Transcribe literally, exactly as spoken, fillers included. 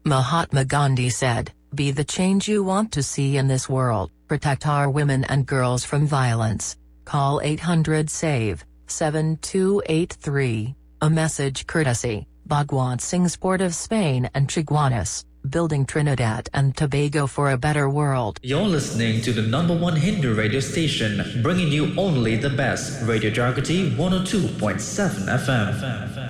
Mahatma Gandhi said, "Be the change you want to see in this world, protect our women and girls from violence. Call eight hundred SAVE, seven two eight three. A message courtesy, Bhagwant Singh Sport of Spain and Chiguanas, building Trinidad and Tobago for a better world." You're listening to the number one Hindu radio station, bringing you only the best. Radio Jagati one oh two point seven F M.